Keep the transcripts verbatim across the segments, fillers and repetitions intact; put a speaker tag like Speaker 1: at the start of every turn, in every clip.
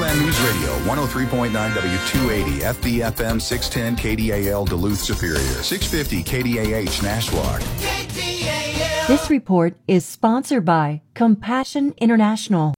Speaker 1: Southland News Radio, one oh three point nine W two eighty, F B F M six ten K D A L Duluth Superior, six fifty K D A H Nashwauk. K D A L.
Speaker 2: This report is sponsored by Compassion International.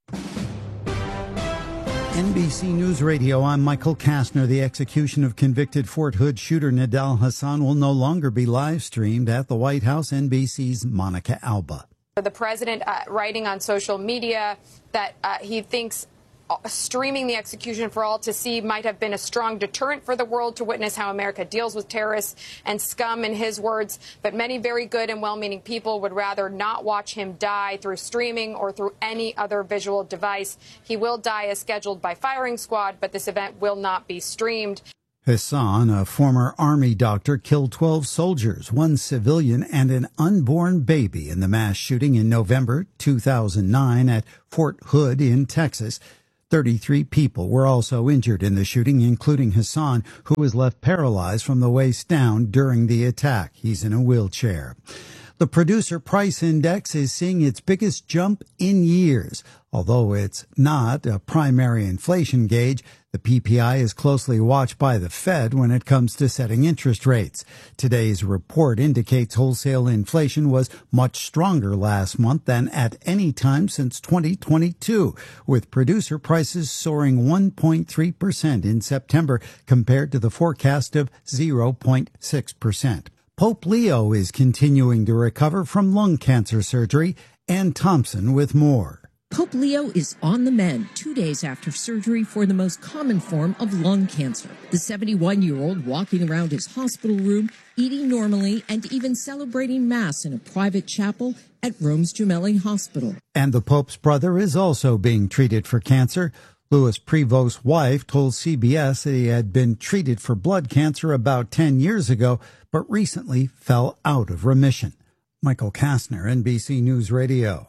Speaker 3: N B C News Radio, I'm Michael Kastner. The execution of convicted Fort Hood shooter Nidal Hasan will no longer be live streamed at the White House. N B C's Monica Alba.
Speaker 4: The president uh, writing on social media that uh, he thinks streaming the execution for all to see might have been a strong deterrent for the world to witness how America deals with terrorists and scum, in his words. But many very good and well-meaning people would rather not watch him die through streaming or through any other visual device. He will die as scheduled by firing squad, but this event will not be streamed.
Speaker 3: Hasan, a former Army doctor, killed twelve soldiers, one civilian, and an unborn baby in the mass shooting in November two thousand nine at Fort Hood in Texas. thirty-three people were also injured in the shooting, including Hasan, who was left paralyzed from the waist down during the attack. He's in a wheelchair. The Producer Price Index is seeing its biggest jump in years. Although it's not a primary inflation gauge, the P P I is closely watched by the Fed when it comes to setting interest rates. Today's report indicates wholesale inflation was much stronger last month than at any time since twenty twenty-two, with producer prices soaring one point three percent in September compared to the forecast of zero point six percent. Pope Leo is continuing to recover from lung cancer surgery. Ann Thompson with more.
Speaker 5: Pope Leo is on the mend two days after surgery for the most common form of lung cancer. The seventy-one-year-old walking around his hospital room, eating normally, and even celebrating Mass in a private chapel at Rome's Gemelli Hospital.
Speaker 3: And the Pope's brother is also being treated for cancer. Louis Prevost's wife told C B S that he had been treated for blood cancer about ten years ago, but recently fell out of remission. Michael Kastner, N B C News Radio.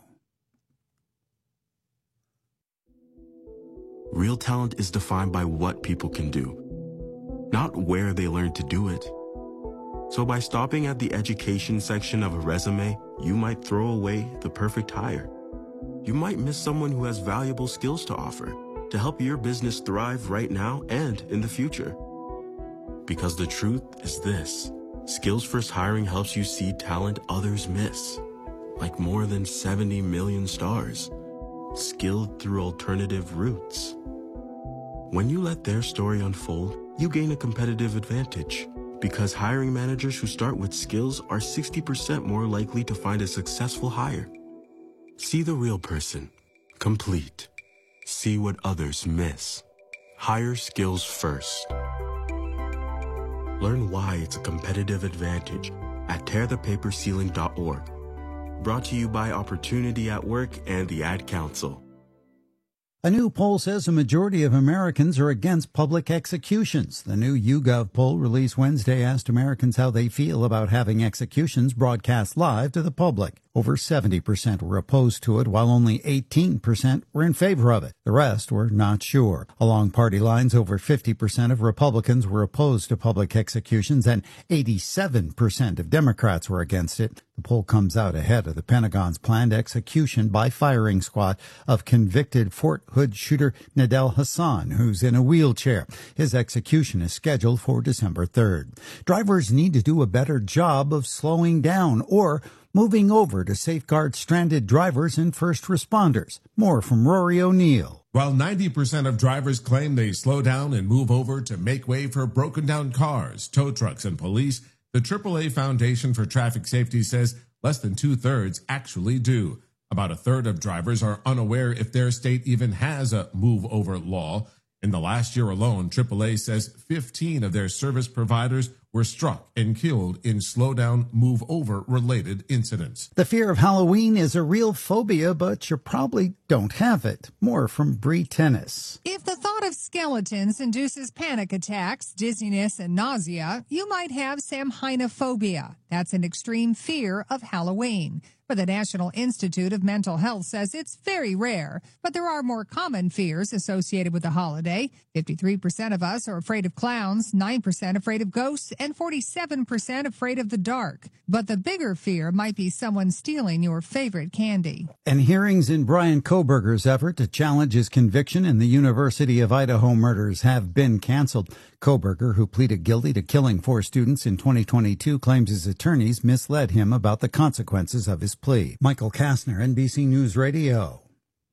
Speaker 6: Real talent is defined by what people can do, not where they learn to do it. So by stopping at the education section of a resume, you might throw away the perfect hire. You might miss someone who has valuable skills to offer to help your business thrive right now and in the future. Because the truth is this: Skills First Hiring helps you see talent others miss, like more than seventy million stars, skilled through alternative routes. When you let their story unfold, you gain a competitive advantage, because hiring managers who start with skills are sixty percent more likely to find a successful hire. See the real person, complete. See what others miss. Hire skills first. Learn why it's a competitive advantage at tear the paper ceiling dot org. Brought to you by Opportunity at Work and the Ad Council.
Speaker 3: A new poll says a majority of Americans are against public executions. The new YouGov poll released Wednesday asked Americans how they feel about having executions broadcast live to the public. Over seventy percent were opposed to it, while only eighteen percent were in favor of it. The rest were not sure. Along party lines, over fifty percent of Republicans were opposed to public executions, and eighty-seven percent of Democrats were against it. The poll comes out ahead of the Pentagon's planned execution by firing squad of convicted Fort Hood shooter Nidal Hasan, who's in a wheelchair. His execution is scheduled for December third. Drivers need to do a better job of slowing down or moving over to safeguard stranded drivers and first responders. More from Rory O'Neill.
Speaker 7: While ninety percent of drivers claim they slow down and move over to make way for broken down cars, tow trucks, and police, the triple A Foundation for Traffic Safety says less than two-thirds actually do. About a third of drivers are unaware if their state even has a move-over law. In the last year alone, triple A says fifteen of their service providers were struck and killed in slow-down, move-over related incidents.
Speaker 3: The fear of Halloween is a real phobia, but you probably don't have it. More from Bree Tennis.
Speaker 8: If the thought of skeletons induces panic attacks, dizziness, and nausea, you might have samhainophobia. That's an extreme fear of Halloween. But the National Institute of Mental Health says it's very rare, but there are more common fears associated with the holiday. fifty-three percent of us are afraid of clowns, nine percent afraid of ghosts, and forty-seven percent afraid of the dark. But the bigger fear might be someone stealing your favorite candy.
Speaker 3: And hearings in Brian Kohberger's effort to challenge his conviction in the University of Idaho murders have been canceled. Kohberger, who pleaded guilty to killing four students in twenty twenty-two, claims his attorneys misled him about the consequences of his plea. Michael Kastner, N B C News Radio.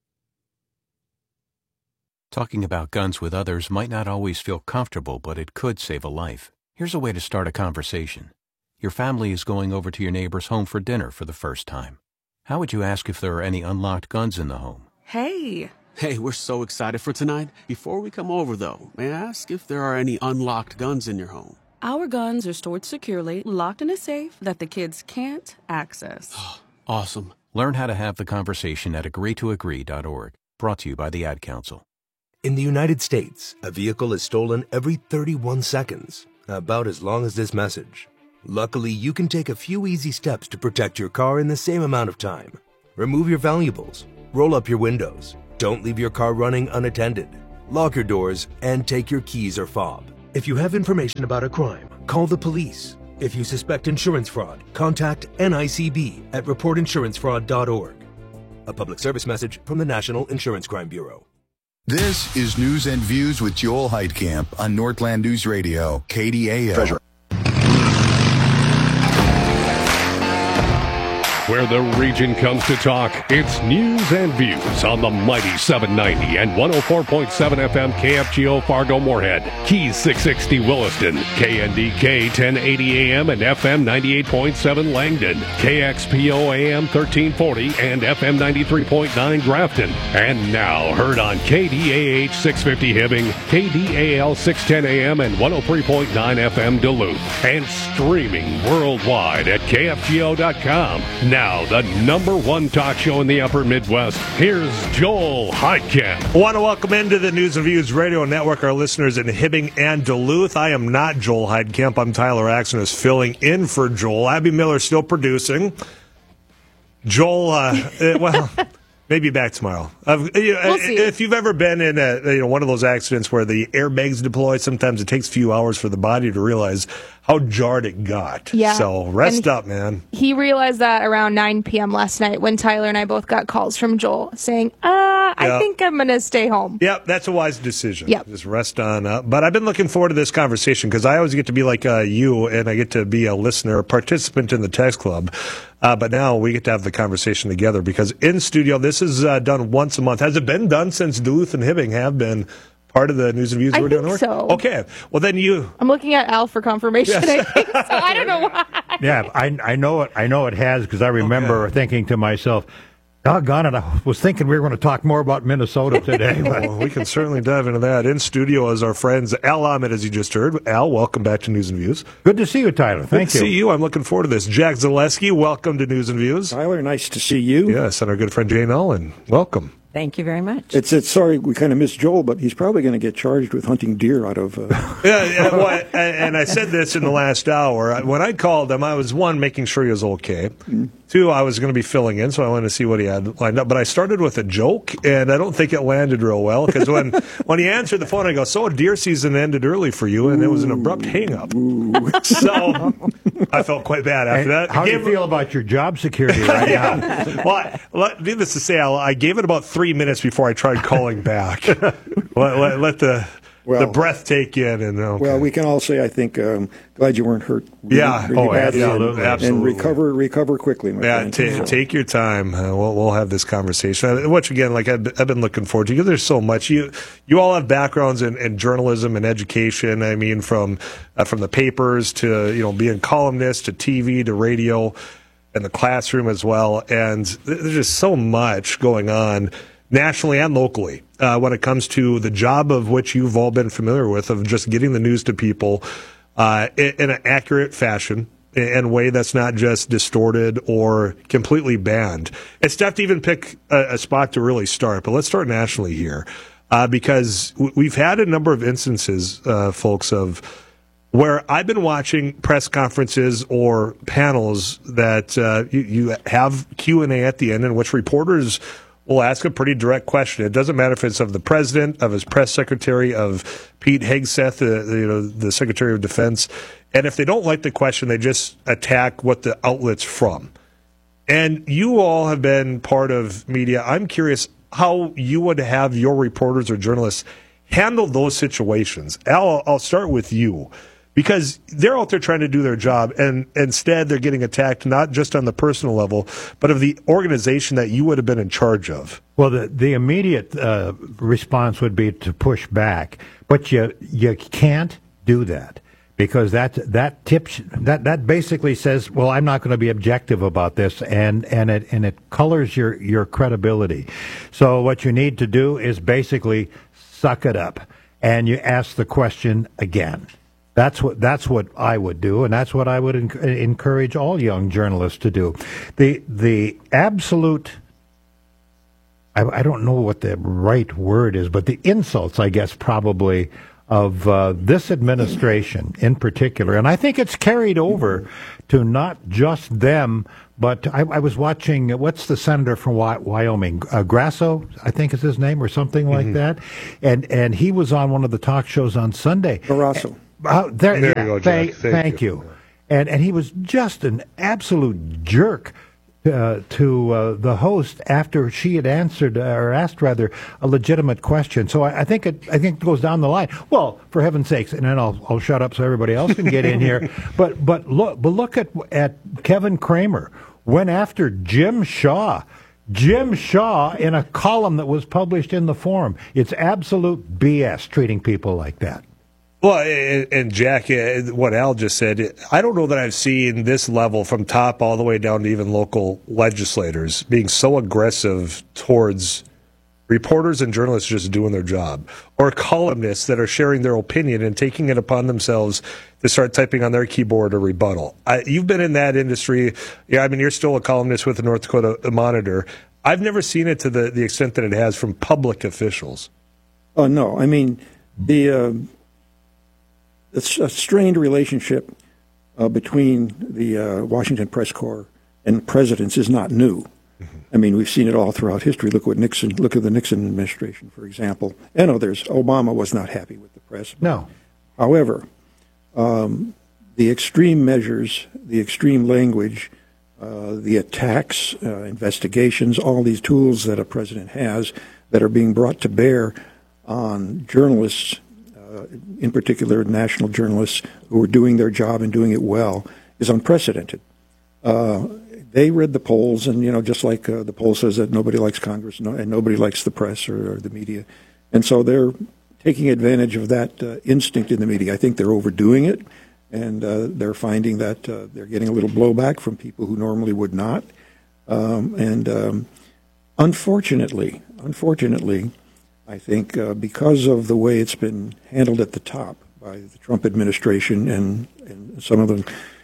Speaker 9: Talking about guns with others might not always feel comfortable, but it could save a life. Here's a way to start a conversation. Your family is going over to your neighbor's home for dinner for the first time. How would you ask if there are any unlocked guns in the home?
Speaker 10: Hey! Hey, we're so excited for tonight. Before we come over, though, may I ask if there are any unlocked guns in your home?
Speaker 11: Our guns are stored securely, locked in a safe that the kids can't access.
Speaker 10: Awesome.
Speaker 9: Learn how to have the conversation at agree to agree dot org. Brought to you by the Ad Council.
Speaker 12: In the United States, a vehicle is stolen every thirty-one seconds, about as long as this message. Luckily, you can take a few easy steps to protect your car in the same amount of time. Remove your valuables, roll up your windows, don't leave your car running unattended, lock your doors, and take your keys or fob. If you have information about a crime, call the police. If you suspect insurance fraud, contact N I C B at report insurance fraud dot org. A public service message from the National Insurance Crime Bureau.
Speaker 1: This is News and Views with Joel Heitkamp on Northland News Radio, K D A L. Treasure.
Speaker 13: Where the region comes to talk, it's News and Views on the mighty seven ninety and one oh four point seven F M K F G O Fargo Moorhead, Keys six sixty Williston, K N D K ten eighty A M and F M ninety-eight point seven Langdon, K X P O A M thirteen forty and F M ninety-three point nine Grafton. And now heard on K D A H six fifty Hibbing, K D A L six ten A M and one oh three point nine F M Duluth. And streaming worldwide at K F G O dot com. Now, the number one talk show in the upper Midwest. Here's Joel Heitkamp.
Speaker 14: I want to welcome into the News and Views Radio Network our listeners in Hibbing and Duluth. I am not Joel Heitkamp. I'm Tyler Axon, is filling in for Joel. Abby Miller still producing. Joel, uh, well... Maybe back tomorrow. Uh, you know, we'll if you've ever been in a, you know, one of those accidents where the airbags deploy, sometimes it takes a few hours for the body to realize how jarred it got.
Speaker 15: Yeah.
Speaker 14: So rest
Speaker 15: and
Speaker 14: up, man.
Speaker 15: He realized that around nine p.m. last night when Tyler and I both got calls from Joel saying, uh, I
Speaker 14: yeah.
Speaker 15: think I'm going to stay home.
Speaker 14: Yep, that's a wise decision.
Speaker 15: Yep.
Speaker 14: Just rest on up. But I've been looking forward to this conversation because I always get to be like uh, you, and I get to be a listener, a participant in the text club. Uh, but now we get to have the conversation together because in studio, this is uh, done once a month. Has it been done since Duluth and Hibbing have been part of the News and Views
Speaker 15: I
Speaker 14: we're
Speaker 15: think
Speaker 14: doing?
Speaker 15: So.
Speaker 14: Okay. Well, then you.
Speaker 15: I'm looking at Al for confirmation.
Speaker 14: Yes.
Speaker 15: I think so. I don't know why.
Speaker 16: Yeah, I, I know it. I know it has because I remember okay. thinking to myself, doggone it, I was thinking we were going to talk more about Minnesota today.
Speaker 14: Well, we can certainly dive into that. In studio is our friends Al Ahmed, as you just heard. Al, welcome back to News and Views.
Speaker 16: Good to see you, Tyler. Thank
Speaker 14: Good
Speaker 16: you.
Speaker 14: to see you. I'm looking forward to this. Jack Zaleski, welcome to News and Views.
Speaker 17: Tyler, nice to see you.
Speaker 14: Yes, and our good friend Jane Ellen, welcome.
Speaker 18: Thank you very much.
Speaker 17: It's, it's sorry we kind of missed Joel, but he's probably going to get charged with hunting deer out of. Uh...
Speaker 14: yeah, yeah well, I, and I said this in the last hour. When I called him, I was one making sure he was okay. Mm-hmm. Two, I was going to be filling in, so I wanted to see what he had lined up. But I started with a joke, and I don't think it landed real well because when when he answered the phone, I go, "So deer season ended early for you," and it was an abrupt hang up. So I felt quite bad after
Speaker 16: and
Speaker 14: that.
Speaker 16: How do you feel about your job security right
Speaker 14: yeah.
Speaker 16: now?
Speaker 14: Well, let, needless to say, I gave it about three minutes before I tried calling back. let, let, let the well, the breath take in. and okay.
Speaker 17: Well, we can all say, I think, um, glad you weren't hurt.
Speaker 14: Yeah,
Speaker 17: really
Speaker 14: oh, absolutely,
Speaker 17: and,
Speaker 14: absolutely.
Speaker 17: And recover, recover quickly, my
Speaker 14: yeah,
Speaker 17: friend.
Speaker 14: t-
Speaker 17: So.
Speaker 14: take your time. Uh, we'll, we'll have this conversation, which, again, like I've, I've been looking forward to, because there's so much. You you all have backgrounds in, in journalism and education. I mean, from uh, from the papers to, you know, being columnists to T V to radio and the classroom as well. And there's just so much going on nationally and locally uh, when it comes to the job of which you've all been familiar with, of just getting the news to people uh, in, in an accurate fashion, in a way that's not just distorted or completely banned. It's tough to even pick a, a spot to really start, but let's start nationally here, uh, because w- we've had a number of instances, uh, folks, of where I've been watching press conferences or panels that uh, you, you have Q and A at the end in which reporters will ask a pretty direct question. It doesn't matter if it's of the president, of his press secretary, of Pete Hegseth, the, the, you know, the Secretary of Defense. And if they don't like the question, they just attack what the outlet's from. And you all have been part of media. I'm curious how you would have your reporters or journalists handle those situations. Al, I'll start with you, because they're out there trying to do their job, and instead they're getting attacked not just on the personal level, but of the organization that you would have been in charge of.
Speaker 16: Well, the, the immediate uh, response would be to push back, but you you can't do that. Because that that tips that that basically says, well, I'm not going to be objective about this, and, and it and it colors your, your credibility. So what you need to do is basically suck it up, and you ask the question again. That's what that's what I would do, and that's what I would enc- encourage all young journalists to do. The the absolute. I, I don't know what the right word is, but the insults, I guess, probably. Of uh, this administration in particular, and I think it's carried over to not just them, but I, I was watching, what's the senator from Wyoming, uh, Grasso, I think is his name, or something like mm-hmm. that, and and he was on one of the talk shows on Sunday.
Speaker 17: Grasso.
Speaker 16: Uh, there,
Speaker 14: there
Speaker 16: yeah,
Speaker 14: you go, Jack.
Speaker 16: Thank,
Speaker 14: thank,
Speaker 16: thank you.
Speaker 14: you.
Speaker 16: And and he was just an absolute jerk Uh, to uh, the host after she had answered, or asked rather, a legitimate question. So I, I think it I think it goes down the line. Well, for heaven's sakes, and then I'll I'll shut up so everybody else can get in here. But but look but look at at Kevin Kramer went after Jim Shaw. Jim Shaw in a column that was published in the Forum. It's absolute B S treating people like that.
Speaker 14: Well, and Jack, what Al just said, I don't know that I've seen this level from top all the way down to even local legislators being so aggressive towards reporters and journalists just doing their job, or columnists that are sharing their opinion and taking it upon themselves to start typing on their keyboard a rebuttal. I, you've been in that industry. Yeah, I mean, you're still a columnist with the North Dakota Monitor. I've never seen it to the, the extent that it has from public officials.
Speaker 17: Oh, no. I mean, the... Uh It's a strained relationship uh, between the uh, Washington Press Corps and presidents is not new. Mm-hmm. I mean, we've seen it all throughout history. Look what Nixon. Look at the Nixon administration, for example. And others. Obama was not happy with the press.
Speaker 16: No.
Speaker 17: However, um, the extreme measures, the extreme language, uh, the attacks, uh, investigations, all these tools that a president has that are being brought to bear on journalists. Uh, in particular, national journalists who are doing their job and doing it well, is unprecedented. Uh, they read the polls, and you know, just like uh, the poll says that nobody likes Congress no, and nobody likes the press or, or the media, and so they're taking advantage of that uh, instinct in the media. I think they're overdoing it, and uh, they're finding that uh, they're getting a little blowback from people who normally would not. Um, and um, unfortunately, unfortunately. I think uh, because of the way it's been handled at the top by the Trump administration and, and some of the,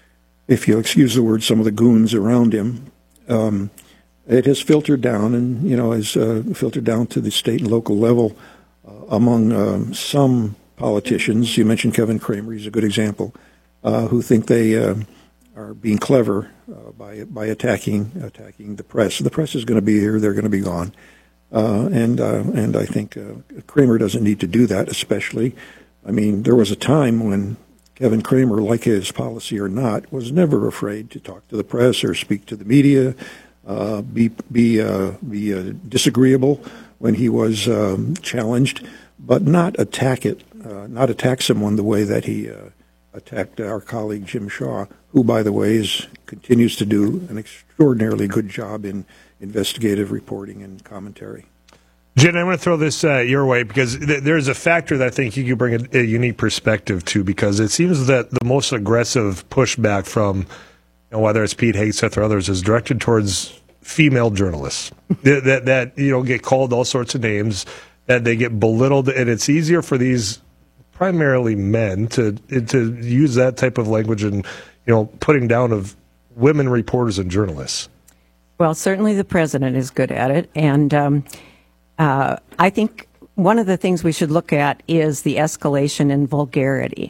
Speaker 17: if you'll excuse the word, some of the goons around him, um, it has filtered down and, you know, has uh, filtered down to the state and local level uh, among um, some politicians. You mentioned Kevin Kramer, he's a good example, uh, who think they uh, are being clever uh, by by attacking attacking the press. The press is going to be here, they're going to be gone. Uh, and uh, and I think uh, Kramer doesn't need to do that, especially. I mean, there was a time when Kevin Kramer, like his policy or not, was never afraid to talk to the press or speak to the media, uh, be be uh, be uh, disagreeable when he was um, challenged, but not attack it, uh, not attack someone the way that he uh, attacked our colleague Jim Shaw, who, by the way, is continues to do an extraordinarily good job in investigative reporting and commentary.
Speaker 14: Jen, I'm going to throw this uh, your way because th- there's a factor that I think you could bring a, a unique perspective to, because it seems that the most aggressive pushback from, you know, whether it's Pete Hegseth or others, is directed towards female journalists that, that, that, you know, get called all sorts of names, that they get belittled, and it's easier for these primarily men to to use that type of language and, you know, putting down of women reporters and journalists.
Speaker 18: Well, certainly the president is good at it, and um, uh, I think one of the things we should look at is the escalation in vulgarity,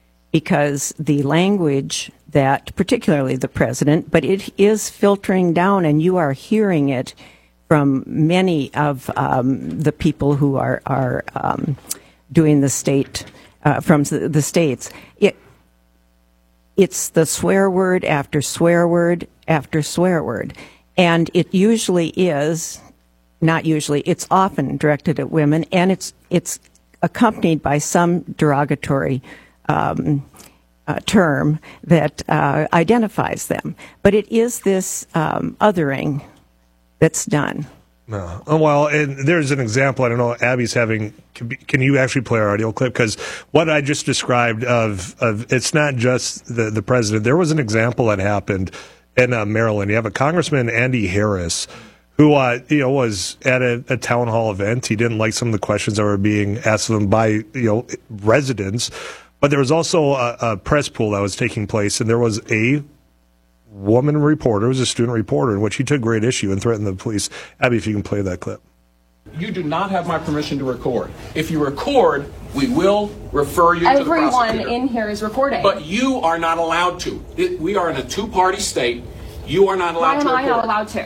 Speaker 18: because the language that, particularly the president, but it is filtering down, and you are hearing it from many of um, the people who are, are um, doing the state, uh, from the states. It, it's the swear word after swear word after swear word. And it usually is, not usually, it's often directed at women, and it's it's accompanied by some derogatory um, uh, term that uh, identifies them. But it is this um, othering that's done.
Speaker 14: No. Oh, well, and there's an example. I don't know. Abby's having. Can, be, can you actually play our audio clip? Because what I just described of of it's not just the the president. There was an example that happened in uh, Maryland. You have a Congressman, Andy Harris, who uh, you know was at a, a town hall event. He didn't like some of the questions that were being asked of him by you know residents. But there was also a, a press pool that was taking place, and there was a woman reporter, was a student reporter, in which he took great issue and threatened the police. Abby, if you can play that clip.
Speaker 19: You do not have my permission to record. If you record, we will refer you to the prosecutor.
Speaker 20: Everyone in here is recording.
Speaker 19: But you are not allowed to. It, we are in a two-party state. You are not allowed to record.
Speaker 20: Why am I not allowed to?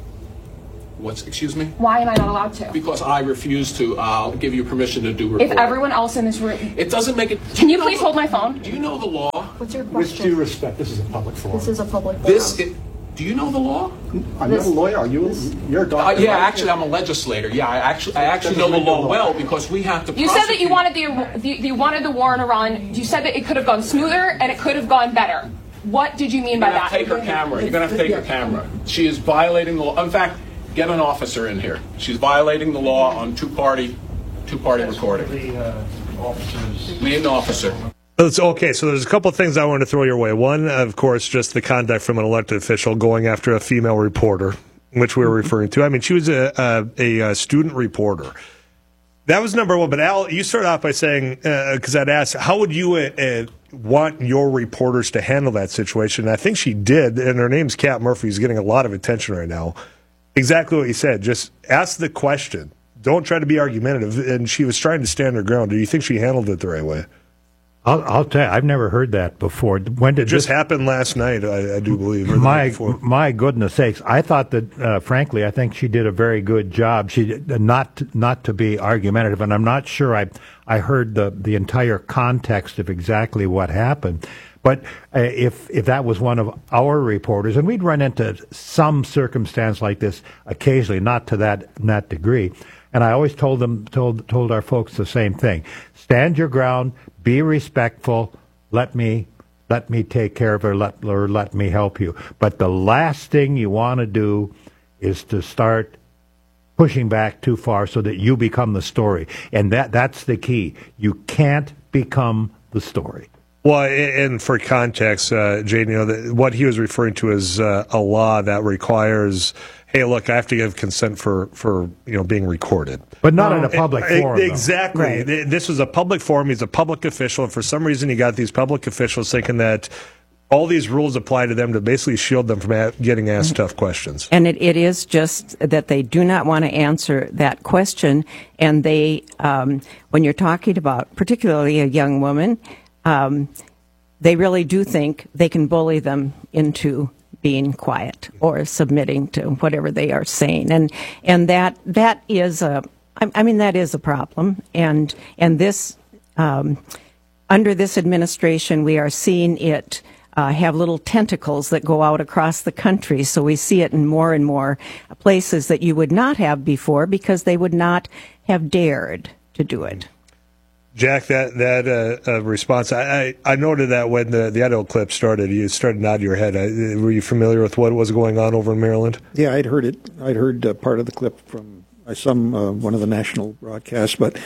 Speaker 19: What's, excuse me?
Speaker 20: Why am I not allowed to?
Speaker 19: Because I refuse to uh, give you permission to do recording.
Speaker 20: If everyone else in this room...
Speaker 19: It doesn't make it...
Speaker 20: Can you please hold my phone?
Speaker 19: Do you know the law?
Speaker 20: What's your question?
Speaker 21: With due respect, this is a public forum.
Speaker 20: This is a public forum.
Speaker 19: This... It, do you know the law?
Speaker 21: I'm not a lawyer. Are you? You're a doctor.
Speaker 19: Uh, yeah, actually, I'm a legislator. Yeah, I actually, I actually know the law well because we have to.
Speaker 20: You said that you wanted the, the you wanted the war in Iran. You said that it could have gone smoother and it could have gone better. What did you mean by that?
Speaker 19: You're gonna have to take her camera. You're gonna have to take her camera. She is violating the law. In fact, get an officer in here. She's violating the law on two-party, two-party recording.
Speaker 21: The uh, officers.
Speaker 19: We need an officer.
Speaker 14: It's okay, so there's a couple of things I wanted to throw your way. One, of course, just the conduct from an elected official going after a female reporter, which we were referring to. I mean, she was a, a, a student reporter. That was number one. But Al, you started off by saying, because uh, I'd asked, how would you uh, uh, want your reporters to handle that situation? And I think she did, and her name's Kat Murphy, who's getting a lot of attention right now. Exactly what you said. Just ask the question. Don't try to be argumentative. And she was trying to stand her ground. Do you think she handled it the right way?
Speaker 16: I'll, I'll tell you, I've never heard that before. When did
Speaker 14: it just
Speaker 16: this
Speaker 14: happened last night? I, I do believe.
Speaker 16: My my goodness sakes! I thought that, uh, frankly, I think she did a very good job. She did, not not to be argumentative, and I'm not sure I I heard the the entire context of exactly what happened. But uh, if if that was one of our reporters, and we'd run into some circumstance like this occasionally, not to that that degree. And I always told them told told our folks the same thing: stand your ground. Be respectful. Let me let me take care of her. Let or let me help you. But the last thing you want to do is to start pushing back too far so that you become the story. And that that's the key. You can't become the story.
Speaker 14: Well, and for context, uh, Jane, you know, the, what he was referring to is uh, a law that requires, hey, look, I have to give consent for, for you know, being recorded.
Speaker 16: But not um, in a public it, forum.
Speaker 14: Exactly. Right. This was a public forum. He's a public official. And for some reason, you got these public officials thinking that all these rules apply to them to basically shield them from a- getting asked tough questions.
Speaker 18: And it, it is just that they do not want to answer that question. And they, um, when you're talking about particularly a young woman, um, they really do think they can bully them into being quiet or submitting to whatever they are saying, and and that that is a I mean that is a problem, and and this um, under this administration we are seeing it uh, have little tentacles that go out across the country. So we see it in more and more places that you would not have before because they would not have dared to do it.
Speaker 14: Jack, that that uh, uh, response, I, I, I noted that when the, the audio clip started, you started nodding your head. I, were you familiar with what was going on over in Maryland?
Speaker 17: Yeah, I'd heard it. I'd heard uh, part of the clip from uh, some uh, one of the national broadcasts. But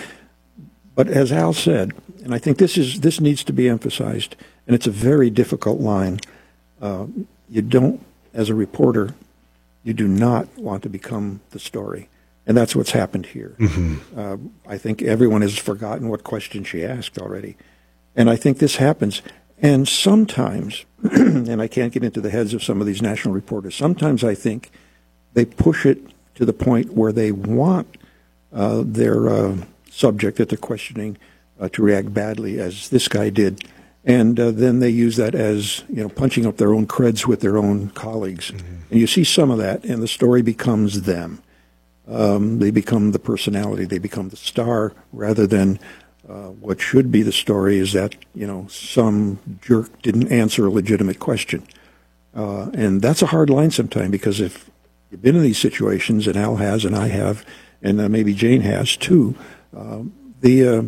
Speaker 17: but as Al said, and I think this is this needs to be emphasized, and it's a very difficult line. Uh, you don't, as a reporter, you do not want to become the story. And that's what's happened here. Mm-hmm. Uh, I think everyone has forgotten what question she asked already. And I think this happens. And sometimes, and I can't get into the heads of some of these national reporters, sometimes I think they push it to the point where they want uh, their uh, subject that they're questioning uh, to react badly, as this guy did. And uh, then they use that as, you know, punching up their own creds with their own colleagues. Mm-hmm. And you see some of that, and the story becomes them. Um, they become the personality. They become the star rather than Uh, what should be the story is that, you know, some jerk didn't answer a legitimate question. Uh, and that's a hard line sometimes, because if you've been in these situations, and Al has, and I have, and uh, maybe Jane has too, uh, the uh,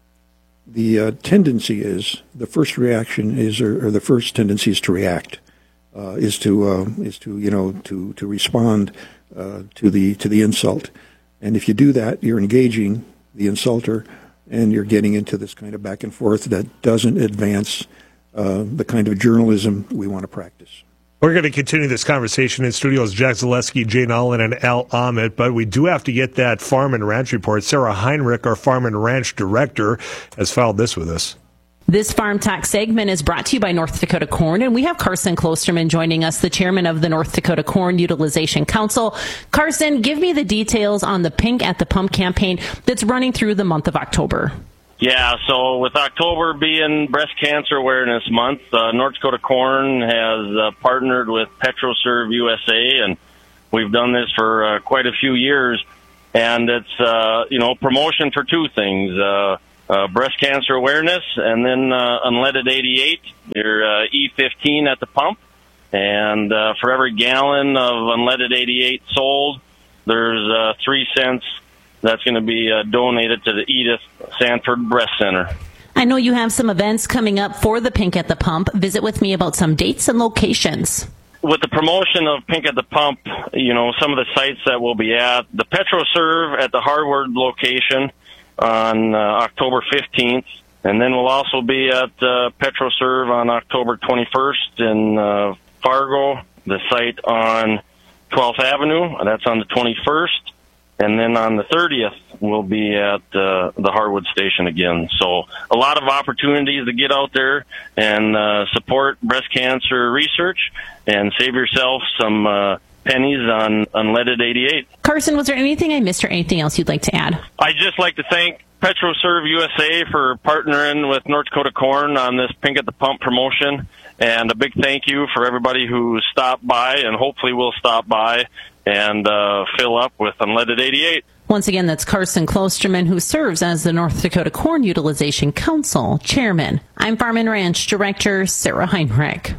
Speaker 17: the uh, tendency is, the first reaction is, or, or the first tendency is to react, uh, is to uh, is to you know to to respond uh, to the to the insult, and if you do that, you're engaging the insulter, and you're getting into this kind of back and forth that doesn't advance uh, the kind of journalism we want to practice.
Speaker 14: We're going to continue this conversation in studios. Jack Zaleski, Jane Allen, and Al Ahmed, but we do have to get that Farm and Ranch report. Sarah Heinrich, our Farm and Ranch Director, has filed this with us.
Speaker 2: This Farm Talk segment is brought to you by North Dakota Corn, and we have Carson Klosterman joining us, the chairman of the North Dakota Corn Utilization Council. Carson, give me the details on the Pink at the Pump campaign that's running through the month of October.
Speaker 22: Yeah, so with October being Breast Cancer Awareness Month, uh, North Dakota Corn has uh, partnered with PetroServe U S A, and we've done this for uh, quite a few years. And it's, uh, you know, promotion for two things, uh, uh, breast cancer awareness, and then uh, unleaded eighty-eight, your uh, E fifteen at the pump. And uh, for every gallon of unleaded eighty-eight sold, there's uh, three cents that's going to be uh, donated to the Edith Sanford Breast Center.
Speaker 2: I know you have some events coming up for the Pink at the Pump. Visit with me about some dates and locations.
Speaker 22: With the promotion of Pink at the Pump, you know, some of the sites that we'll be at, the PetroServe at the Harvard location on uh, October fifteenth, and then we'll also be at uh, PetroServe on October twenty-first in uh, Fargo, the site on twelfth Avenue, that's on the twenty-first. And then on the thirtieth, we'll be at uh, the Harwood Station again. So a lot of opportunities to get out there and uh, support breast cancer research and save yourself some uh, pennies on unleaded eighty-eight.
Speaker 2: Carson, was there anything I missed or anything else you'd like to add?
Speaker 22: I'd just like to thank PetroServe U S A for partnering with North Dakota Corn on this Pink at the Pump promotion. And a big thank you for everybody who stopped by and hopefully will stop by and uh, fill up with unleaded eighty-eight.
Speaker 2: Once again, that's Carson Klosterman, who serves as the North Dakota Corn Utilization Council Chairman. I'm Farm and Ranch Director Sarah Heinrich.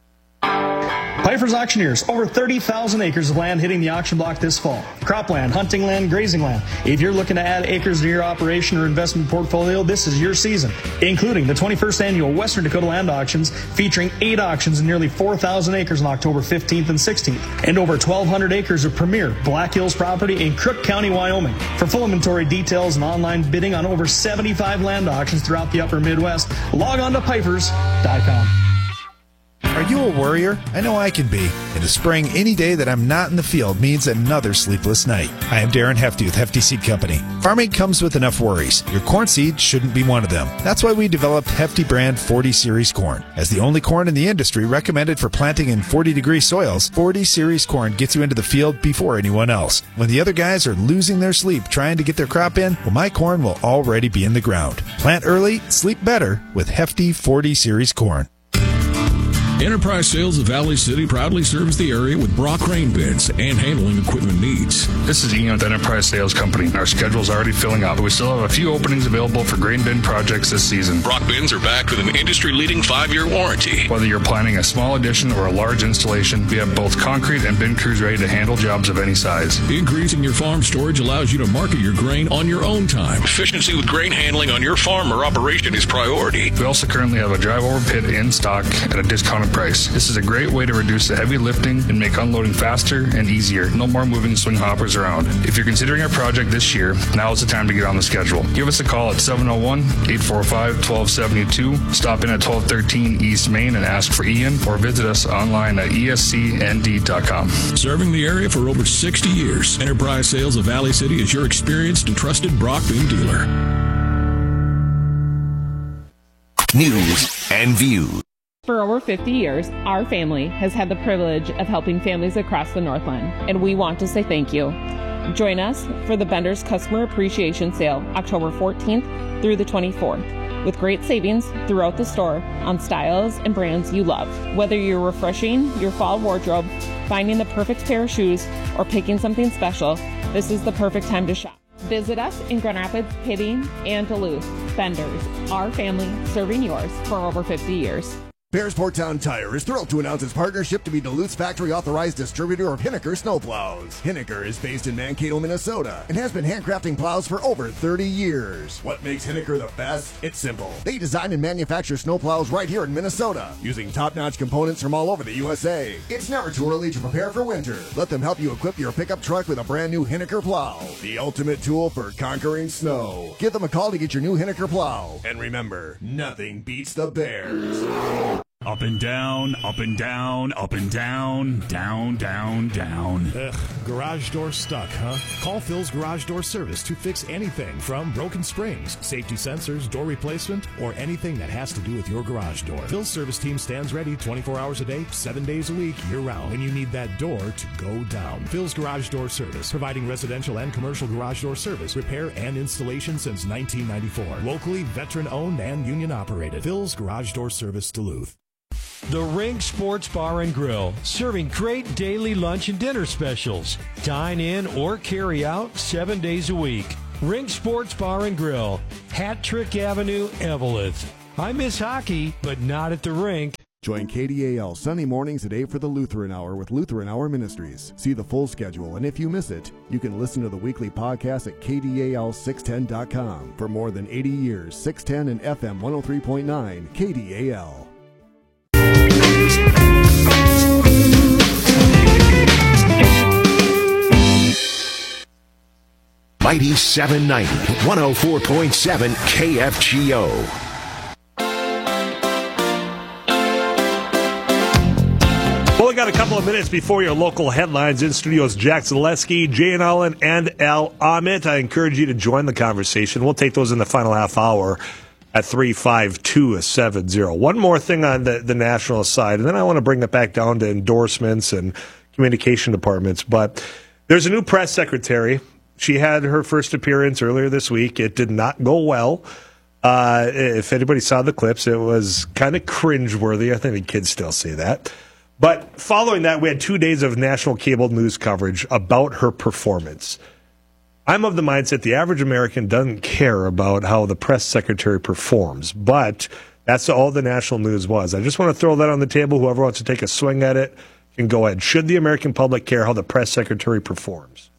Speaker 23: Piper's Auctioneers, over thirty thousand acres of land hitting the auction block this fall. Cropland, hunting land, grazing land. If you're looking to add acres to your operation or investment portfolio, this is your season, including the twenty-first Annual Western Dakota Land Auctions, featuring eight auctions and nearly four thousand acres on October fifteenth and sixteenth, and over twelve hundred acres of premier Black Hills property in Crook County, Wyoming. For full inventory details and online bidding on over seventy-five land auctions throughout the upper Midwest, log on to pipers dot com.
Speaker 24: Are you a worrier? I know I can be. In the spring, any day that I'm not in the field means another sleepless night. I am Darren Hefty with Hefty Seed Company. Farming comes with enough worries. Your corn seed shouldn't be one of them. That's why we developed Hefty brand forty series corn. As the only corn in the industry recommended for planting in forty degree soils, forty series corn gets you into the field before anyone else. When the other guys are losing their sleep trying to get their crop in, well, my corn will already be in the ground. Plant early, sleep better with Hefty forty series corn.
Speaker 25: Enterprise Sales of Valley City proudly serves the area with Brock grain bins and handling equipment needs.
Speaker 26: This is Ian with Enterprise Sales Company. Our schedule is already filling up, but we still have a few openings available for grain bin projects this season.
Speaker 25: Brock bins are backed with an industry-leading five-year warranty.
Speaker 26: Whether you're planning a small addition or a large installation, we have both concrete and bin crews ready to handle jobs of any size.
Speaker 25: Increasing your farm storage allows you to market your grain on your own time. Efficiency with grain handling on your farm or operation is priority.
Speaker 26: We also currently have a drive-over pit in stock at a discounted price. This is a great way to reduce the heavy lifting and make unloading faster and easier. No more moving swing hoppers around. If you're considering a project this year, now is the time to get on the schedule. Give us a call at seven oh one, eight four five, one two seven two. Stop in at twelve thirteen East Main and ask for Ian, or visit us online at E S C N D dot com.
Speaker 25: Serving the area for over sixty years, Enterprise Sales of Valley City is your experienced and trusted Brock bin dealer.
Speaker 27: News and Views.
Speaker 28: For over fifty years, our family has had the privilege of helping families across the Northland, and we want to say thank you. Join us for the Bender's Customer Appreciation Sale, October fourteenth through the twenty-fourth, with great savings throughout the store on styles and brands you love. Whether you're refreshing your fall wardrobe, finding the perfect pair of shoes, or picking something special, this is the perfect time to shop. Visit us in Grand Rapids, Hibbing, and Duluth. Benders, our family serving yours for over fifty years.
Speaker 3: Bearsport Town Tire is thrilled to announce its partnership to be Duluth's factory-authorized distributor of Hinneker snowplows. Hinneker is based in Mankato, Minnesota, and has been handcrafting plows for over thirty years. What makes Hinneker the best? It's simple. They design and manufacture snowplows right here in Minnesota, using top-notch components from all over the U S A. It's never too early to prepare for winter. Let them help you equip your pickup truck with a brand new Hinneker plow, the ultimate tool for conquering snow. Give them a call to get your new Hinneker plow. And remember, nothing beats the Bears.
Speaker 4: Up and down, up and down, up and down, down, down, down.
Speaker 21: Ugh, garage door stuck, huh? Call Phil's Garage Door Service to fix anything from broken springs, safety sensors, door replacement, or anything that has to do with your garage door. Phil's service team stands ready twenty-four hours a day, seven days a week, year-round, when you need that door to go down. Phil's Garage Door Service, providing residential and commercial garage door service, repair, and installation since nineteen ninety-four. Locally, veteran-owned and union-operated. Phil's Garage Door Service, Duluth.
Speaker 5: The Rink Sports Bar and Grill, serving great daily lunch and dinner specials. Dine in or carry out seven days a week. Rink Sports Bar and Grill, Hat Trick Avenue, Eveleth. I miss hockey, but not at the rink.
Speaker 6: Join K D A L Sunday mornings at eight for the Lutheran Hour with Lutheran Hour Ministries. See the full schedule, and if you miss it, you can listen to the weekly podcast at K D A L six ten dot com. For more than eighty years, six ten and F M one oh three point nine, K D A L.
Speaker 27: Mighty seven ninety, one oh four point seven K F G O.
Speaker 14: Well, we got a couple of minutes before your local headlines. In studios, Jack Zaleski, Jay Allen, and Al Ahmet. I encourage you to join the conversation. We'll take those in the final half hour at three five two seven zero. One more thing on the, the national side, and then I want to bring it back down to endorsements and communication departments. But there's a new press secretary. She had her first appearance earlier this week. It did not go well. Uh, if anybody saw the clips, it was kind of cringeworthy. I think the kids still say that. But following that, we had two days of national cable news coverage about her performance. I'm of the mindset the average American doesn't care about how the press secretary performs, but that's all the national news was. I just want to throw that on the table. Whoever wants to take a swing at it can go ahead. Should the American public care how the press secretary performs?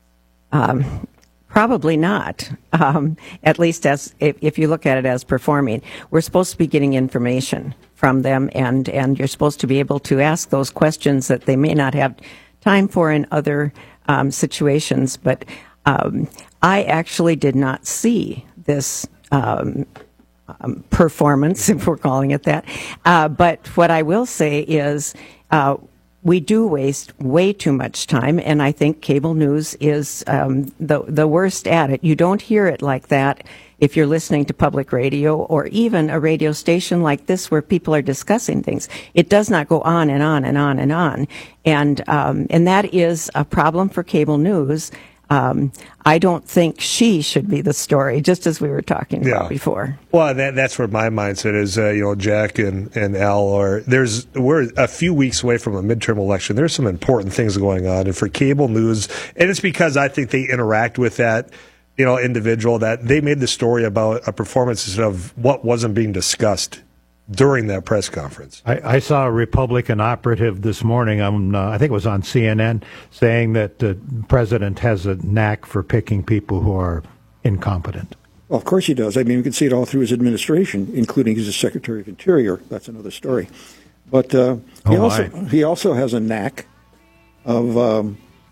Speaker 18: Um, probably not. Um, at least as if, if you look at it as performing, we're supposed to be getting information from them, and, and you're supposed to be able to ask those questions that they may not have time for in other um, situations. But um, I actually did not see this um, um, performance, if we're calling it that. Uh, but what I will say is, uh, we do waste way too much time, and I think cable news is um, the the worst at it. You don't hear it like that if you're listening to public radio or even a radio station like this where people are discussing things. It does not go on and on and on and on, and um, and that is a problem for cable news. Um, I don't think she should be the story, just as we were talking
Speaker 14: yeah.
Speaker 18: about before.
Speaker 14: Well, that, that's where my mindset is. Uh, you know, Jack and, and Al are there's we're a few weeks away from a midterm election. There's some important things going on, and for cable news, and it's because I think they interact with that, you know, individual that they made the story about a performance of what wasn't being discussed during that press conference.
Speaker 16: I, I saw a Republican operative this morning, on, uh, I think it was on C N N, saying that the president has a knack for picking people who are incompetent.
Speaker 17: Well, of course he does. I mean, we can see it all through his administration, including his Secretary of Interior. That's another story. But uh, he,
Speaker 16: oh
Speaker 17: also, he also has a knack of, um,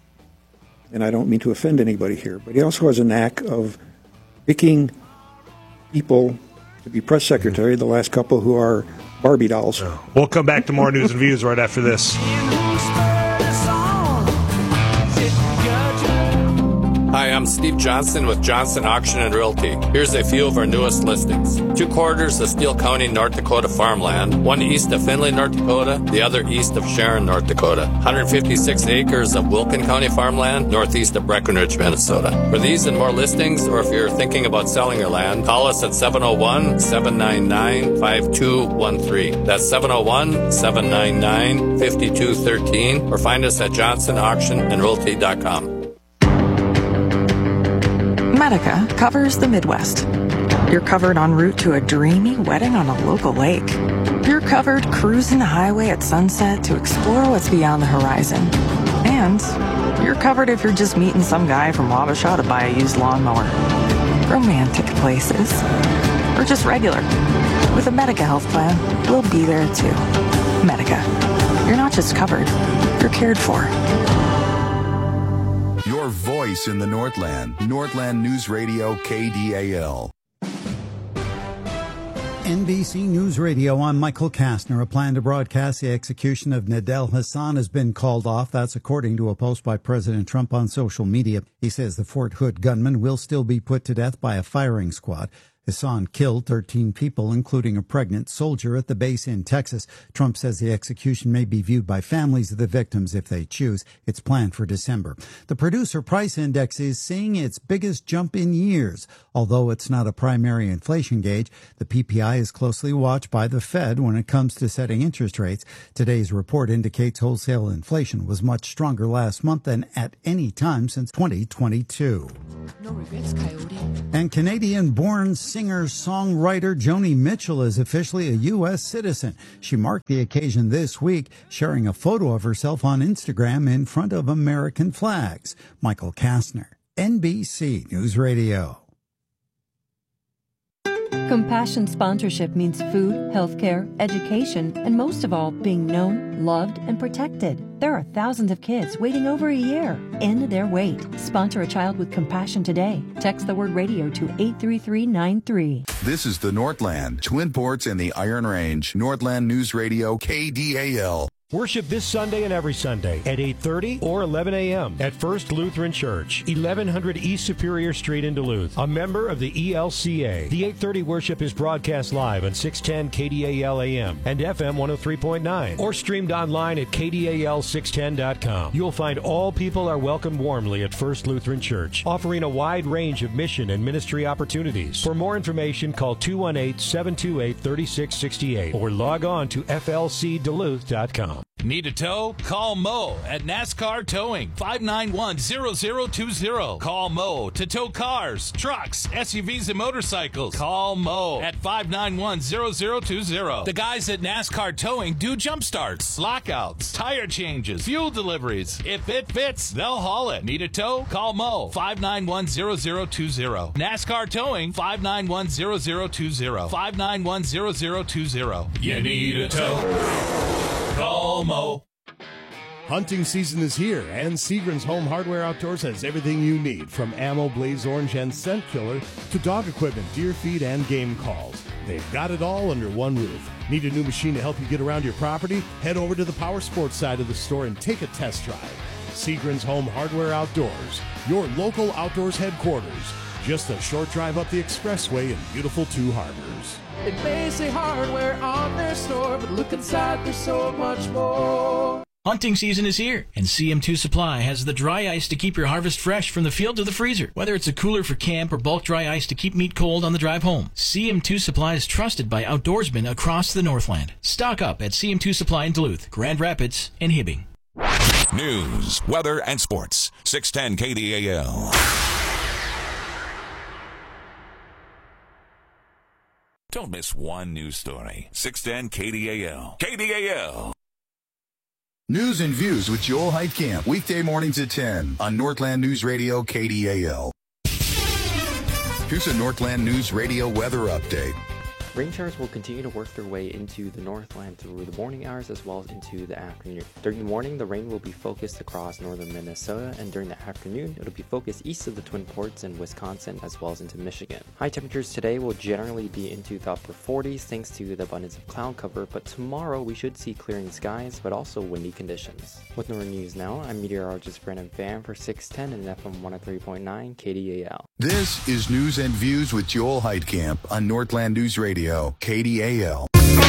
Speaker 17: and I don't mean to offend anybody here, but he also has a knack of picking people to be press secretary, the last couple who are Barbie dolls.
Speaker 14: We'll come back to more news and views right after this.
Speaker 7: Hi, I'm Steve Johnson with Johnson Auction and Realty. Here's a few of our newest listings. Two quarters of Steele County, North Dakota farmland, one east of Findlay, North Dakota, the other east of Sharon, North Dakota. one hundred fifty-six acres of Wilkin County farmland, northeast of Breckenridge, Minnesota. For these and more listings, or if you're thinking about selling your land, call us at seven oh one, seven nine nine, five two one three. That's seven oh one, seven nine nine, five two one three, or find us at johnson auction and realty dot com.
Speaker 1: Medica covers the Midwest. You're covered en route to a dreamy wedding on a local lake. You're covered cruising the highway at sunset to explore what's beyond the horizon. And you're covered if you're just meeting some guy from Wabasha to buy a used lawnmower. Romantic places. Or just regular. With a Medica health plan, we'll be there too. Medica. You're not just covered, you're cared for.
Speaker 8: Your voice in the Northland. Northland News Radio, K D A L.
Speaker 9: N B C News Radio, I'm Michael Kastner. A plan to broadcast the execution of Nadel Hassan has been called off. That's according to a post by President Trump on social media. He says the Fort Hood gunman will still be put to death by a firing squad. Hassan killed thirteen people, including a pregnant soldier at the base in Texas. Trump says the execution may be viewed by families of the victims if they choose. It's planned for December. The Producer Price Index is seeing its biggest jump in years. Although it's not a primary inflation gauge, the P P I is closely watched by the Fed when it comes to setting interest rates. Today's report indicates wholesale inflation was much stronger last month than at any time since twenty twenty-two.
Speaker 10: No regrets, Coyote.
Speaker 9: And Canadian-born singer-songwriter Joni Mitchell is officially a U S citizen. She marked the occasion this week, sharing a photo of herself on Instagram in front of American flags. Michael Kastner, N B C News Radio.
Speaker 11: Compassion sponsorship means food, healthcare, education, and most of all, being known, loved, and protected. There are thousands of kids waiting over a year. End their wait. Sponsor a child with compassion today. Text the word radio to eight three three nine three.
Speaker 8: This is the Northland, Twin Ports, and the Iron Range. Northland News Radio, K D A L.
Speaker 5: Worship this Sunday and every Sunday at eight thirty or eleven a.m. at First Lutheran Church, eleven hundred East Superior Street in Duluth, a member of the E L C A. The eight thirty worship is broadcast live on six ten K D A L A M and F M one oh three point nine or streamed online at K D A L six ten dot com. You'll find all people are welcomed warmly at First Lutheran Church, offering a wide range of mission and ministry opportunities. For more information, call two one eight, seven two eight, three six six eight or log on to F L C Duluth dot com.
Speaker 12: Need a tow? Call Mo at NASCAR Towing, five nine one, zero zero two zero. Call Mo to tow cars, trucks, S U Vs, and motorcycles. Call Mo at five nine one, zero zero two zero. The guys at NASCAR Towing do jump starts, lockouts, tire changes, fuel deliveries. If it fits, they'll haul it. Need a tow? Call Mo, five nine one, zero zero two zero. NASCAR Towing, five nine one, zero zero two zero. five nine one, zero zero two zero. You need a tow? Call Mo.
Speaker 21: Hunting season is here, and Seagram's Home Hardware Outdoors has everything you need, from ammo, blaze orange, and scent killer to dog equipment, deer feed, and game calls. They've got it all under one roof. Need a new machine to help you get around your property? Head over to the Power Sports side of the store and take a test drive. Seagram's Home Hardware Outdoors, your local outdoors headquarters. Just a short drive up the expressway in beautiful Two Harbors.
Speaker 13: It may say hardware on their store, but look inside, there's so much more.
Speaker 15: Hunting season is here, and C M two Supply has the dry ice to keep your harvest fresh from the field to the freezer. Whether it's a cooler for camp or bulk dry ice to keep meat cold on the drive home, C M two Supply is trusted by outdoorsmen across the Northland. Stock up at C M two Supply in Duluth, Grand Rapids, and Hibbing.
Speaker 29: News, weather, and sports. six ten K D A L. Don't miss one news story. six ten K D A L. K D A L.
Speaker 8: News and Views with Joel Heitkamp, weekday mornings at ten on Northland News Radio, K D A L. Here's a Northland News Radio weather update.
Speaker 30: Rain showers will continue to work their way into the Northland through the morning hours as well as into the afternoon. During the morning, the rain will be focused across northern Minnesota, and during the afternoon, it'll be focused east of the Twin Ports in Wisconsin as well as into Michigan. High temperatures today will generally be into the upper forties thanks to the abundance of cloud cover, but tomorrow we should see clearing skies but also windy conditions. With Northern News Now, I'm meteorologist Brandon Pham for six ten and F M one oh three point nine K D A L.
Speaker 8: This is News and Views with Joel Heitkamp on Northland News Radio, K D A L.